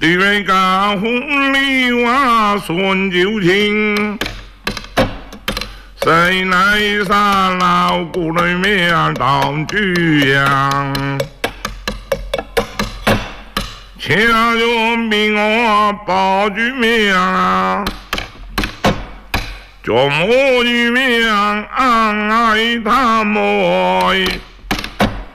你为家婚礼话顺旧情，谁来杀老姑里面当居阳？恰若命我报居命啊！做母女命爱他妹。